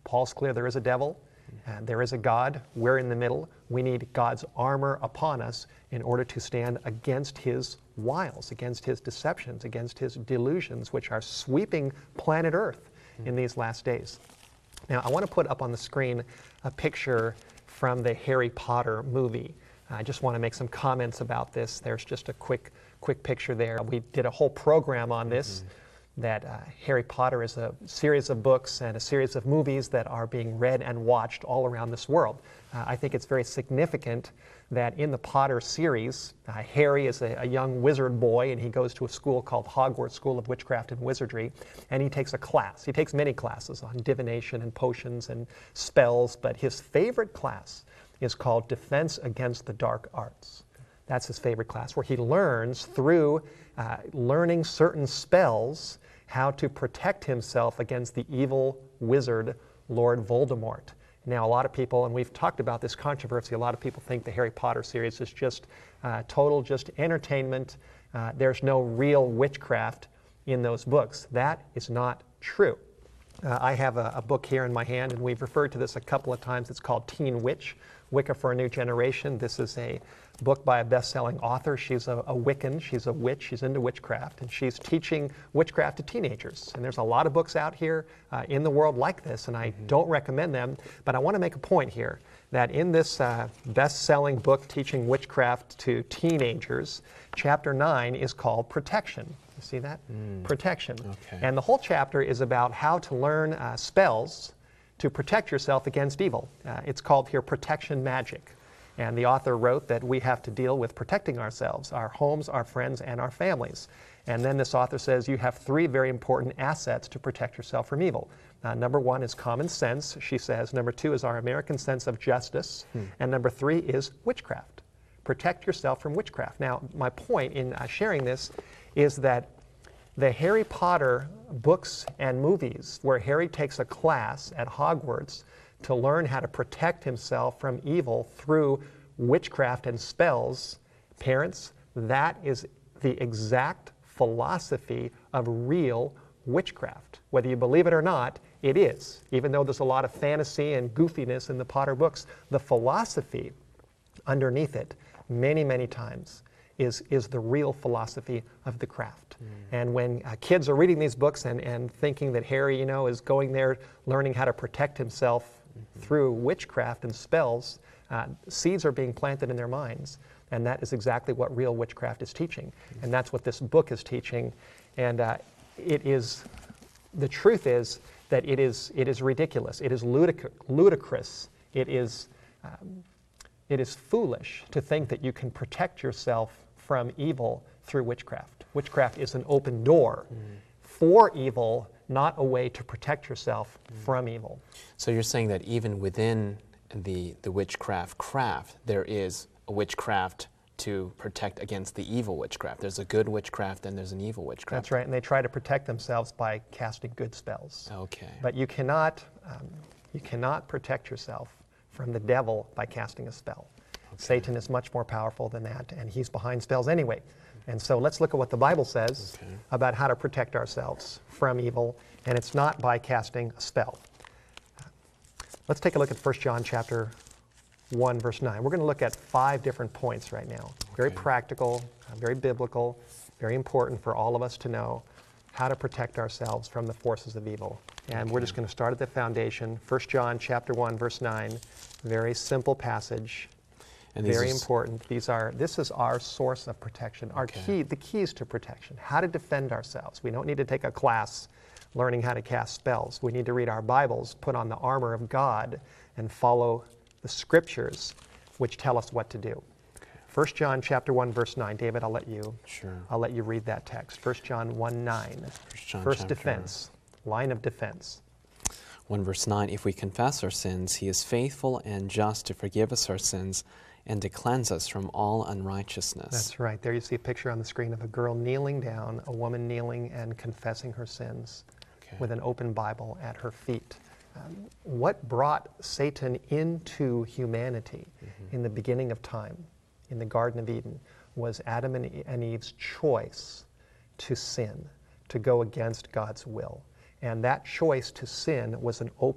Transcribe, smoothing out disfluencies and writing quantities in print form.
Paul's clear there is a devil, there is a God, we're in the middle. We need God's armor upon us in order to stand against his wiles, against his deceptions, against his delusions, which are sweeping planet Earth in these last days. Now, I want to put up on the screen a picture from the Harry Potter movie. I just want to make some comments about this. There's just a quick picture there. We did a whole program on this, that Harry Potter is a series of books and a series of movies that are being read and watched all around this world. I think it's very significant that in the Potter series, Harry is a young wizard boy, and he goes to a school called Hogwarts School of Witchcraft and Wizardry, and he takes a class. He takes many classes on divination and potions and spells, but his favorite class is called Defense Against the Dark Arts. That's his favorite class, where he learns through learning certain spells how to protect himself against the evil wizard, Lord Voldemort. Now, a lot of people, and we've talked about this controversy, a lot of people think the Harry Potter series is just total entertainment. There's no real witchcraft in those books. That is not true. I have a book here in my hand, and we've referred to this a couple of times. It's called Teen Witch, Wicca for a New Generation. This is a book by a best-selling author. She's a Wiccan, she's a witch, she's into witchcraft, and she's teaching witchcraft to teenagers. And there's a lot of books out here in the world like this, and I don't recommend them, but I want to make a point here that in this best-selling book teaching witchcraft to teenagers, chapter 9 is called Protection. You see that? Protection. Okay. And the whole chapter is about how to learn spells to protect yourself against evil. It's called here Protection Magic. And the author wrote that we have to deal with protecting ourselves, our homes, our friends, and our families. And then this author says you have 3 very important assets to protect yourself from evil. Number 1 is common sense, she says. Number 2 is our American sense of justice. And number 3 is witchcraft. Protect yourself from witchcraft. Now, my point in sharing this is that the Harry Potter books and movies, where Harry takes a class at Hogwarts to learn how to protect himself from evil through witchcraft and spells, parents, that is the exact philosophy of real witchcraft. Whether you believe it or not, it is. Even though there's a lot of fantasy and goofiness in the Potter books, the philosophy underneath it, many, many times, is the real philosophy of the craft. And when kids are reading these books and thinking that Harry, is going there learning how to protect himself through witchcraft and spells, seeds are being planted in their minds. And that is exactly what real witchcraft is teaching. And that's what this book is teaching. And the truth is that it is ridiculous. It is ludicrous. It is foolish to think that you can protect yourself from evil through witchcraft. Witchcraft is an open door for evil, not a way to protect yourself from evil. So you're saying that even within the witchcraft craft, there is a witchcraft to protect against the evil witchcraft. There's a good witchcraft and there's an evil witchcraft. That's right, and they try to protect themselves by casting good spells. Okay. But you cannot protect yourself from the devil by casting a spell. Okay. Satan is much more powerful than that, and he's behind spells anyway. And so let's look at what the Bible says about how to protect ourselves from evil, and it's not by casting a spell. Let's take a look at 1 John chapter 1, verse 9. We're going to look at 5 different points right now. Very practical, very biblical, very important for all of us to know how to protect ourselves from the forces of evil. And we're just going to start at the foundation. 1 John chapter 1, verse 9. Very simple passage. And very important. This is our source of protection. The keys to protection. How to defend ourselves. We don't need to take a class learning how to cast spells. We need to read our Bibles, put on the armor of God, and follow the scriptures which tell us what to do. 1 John chapter 1, verse 9. David, I'll let you read that text. 1 John 1, 9. First defense, line of defense. 1 verse 9, if we confess our sins, he is faithful and just to forgive us our sins and to cleanse us from all unrighteousness. That's right. There you see a picture on the screen of a girl kneeling down, a woman kneeling and confessing her sins with an open Bible at her feet. What brought Satan into humanity in the beginning of time, in the Garden of Eden, was Adam and Eve's choice to sin, to go against God's will. And that choice to sin was an open